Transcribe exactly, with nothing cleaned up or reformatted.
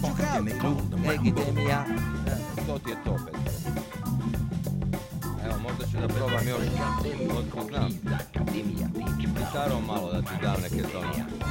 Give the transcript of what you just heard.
Epidemija. To ti je to, Petre. Evo, možda ću da probam još, otkud znam, gitarom malo da ti dam neke tonove.